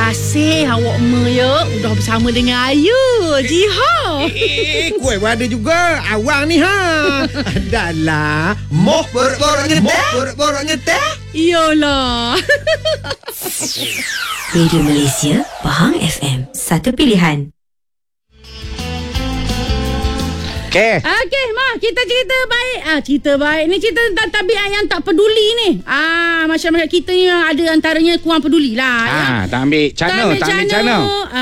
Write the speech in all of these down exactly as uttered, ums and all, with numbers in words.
kasih awak me ya. Udah bersama dengan Ayu. Jiha. Eh, kuih ada juga. Awang ni ha. Adalah moh borok-boroknya teh. Moh borok-boroknya teh. Iyalah. Radio Malaysia, Pahang F M. Satu pilihan. Okey. Okey, Ma, kita cerita baik. Ah, cerita baik. Ni cerita tentang tabiat yang tak peduli ni. Ah, masyarakat kita ni ada antaranya kurang peduli lah. Ah, ya. tak ambil channel, tak ambil channel.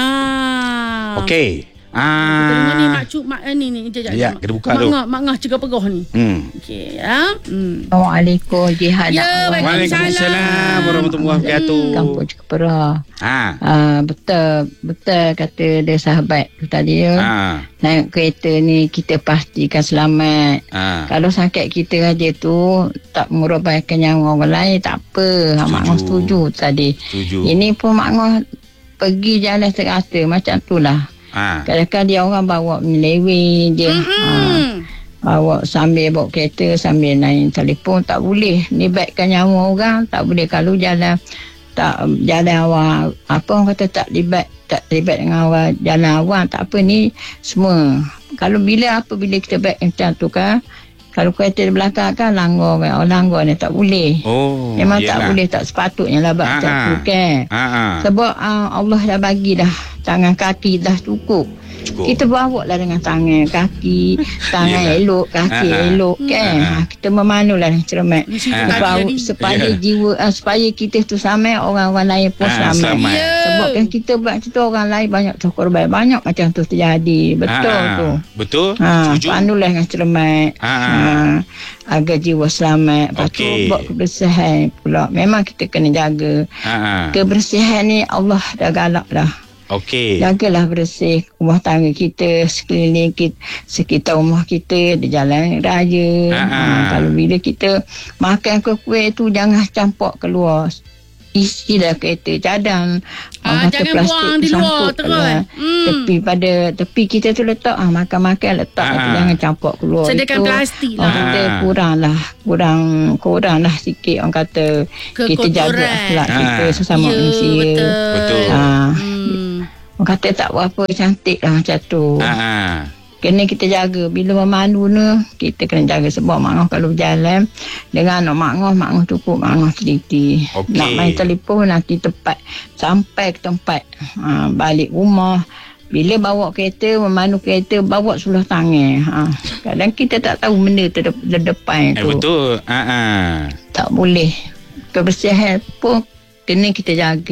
Ah. Okey. Kita dengar ni Ah. mak cuk mak ni ni. Jap, jap, Ya, mak, kita buka mak tu. Ngah, mak ngah cegah pegah ni. Hmm. Okey, ya. Hmm. Assalamualaikum Jihad. Ya, Waalaikumsalam warahmatullahi wabarakatuh. Kampung Cekepera. Ha. Uh, betul betul kata dia sahabat tu tadi ya. Ha. Naik kereta ni kita pastikan selamat. Ha. Kalau sakit kita aja tu tak mengorbankan nyawa orang lain tak apa. Setuju. Mak Ngah setuju tadi. Setuju. Ini pun Mak Ngah pergi jalan serata macam tu lah. Ha. Kadang-kadang dia orang bawa menyeleweng dia. Hmm. Ha, bawa sambil bawa kereta sambil naik telefon tak boleh. Libatkan nyawa orang tak boleh. Kalau jalan tak jalan awal apa orang kata tak libat tak libat dengan awal jalan awal tak apa ni semua. Kalau bila apa bila kita baik macam tu kan. Kalau kereta di belakang kan langgar kan. Orang langgar ni tak boleh. Oh. Memang yelah. tak boleh tak sepatutnya lah buat Ha, macam ha. tu kan. Ha. Ha. Sebab uh, Allah dah bagi dah tangan kaki dah cukup. Cukup. Kita bawa lah dengan tangan kaki, tangan Yelah. elok, kaki Ha, ha. elok kan. Ha, ha. Ha, kita memanulah cermat. Mesti Ha. tu Supaya, tadi jadi. supaya Ya. jiwa uh, supaya kita tu sama orang-orang lain pun Ha, selamat. selamat. Ya. Sebab kan kita buat cerita orang lain banyak tu korban banyak macam tu terjadi. Betul Ha. tu. Betul. Ha, Setuju. panulah dengan cermat. Ha. Ha, agar jiwa selamat. Lepas tu Okey. buat kebersihan pula. Memang kita kena jaga. Ha. Ha. Kebersihan ni Allah dah galak dah. Okey. Jagalah bersih rumah tangga kita, sekeliling kita, sekitar rumah kita, di jalan raya. Ha, ha. Ha, kalau bila kita makan kuih-kuih tu jangan campur keluar. Isilah kereta cadang. Ah, Orang kata jangan plastik buang di tu luar sangkut terus. lah. Hmm. Tepi pada tepi kita tu letak ah makan-makan letak Ha, tu ha. jangan campur keluar. Sediakan Itu plastik lah. Orang kata Ha. kurang lah, kurang kurang lah sikit orang kata kita jaga Kekotoran. akhlak Ha. kita sesama Ya, manusia. betul. Betul. Ha. Hmm. Orang kata tak berapa cantik lah macam tu. Ha. Ha. Kena kita jaga. Bila memandu ni, kita kena jaga. Sebab Mak Ngah kalau berjalan dengan anak Mak Ngah, Mak Ngah cukup, Mak Ngah teliti. Okey. Nak main telefon nanti tepat. Sampai ke tempat. Ha, balik rumah. Bila bawa kereta, memandu kereta, bawa seluruh tangan. Ha. Kadang kita tak tahu benda terdep- terdepan Eh, tu. betul. Ha. Ha. Tak boleh. Kebersihan pun kena kita jaga.